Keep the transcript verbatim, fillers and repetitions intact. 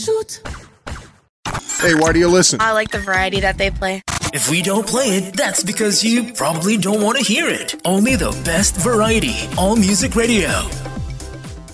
Shoot. Hey, why do you listen? I like the variety that they play. If we don't play it, that's because you probably don't want to hear it. Only the best variety. All Music Radio.